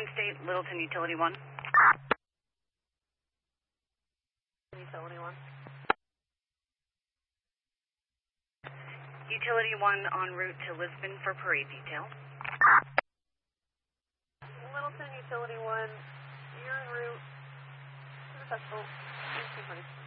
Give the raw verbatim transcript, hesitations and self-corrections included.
Penn State, Littleton, Utility one. Utility one. Utility one en route to Lisbon for parade detail. Littleton, Utility one, you're en route to the festival.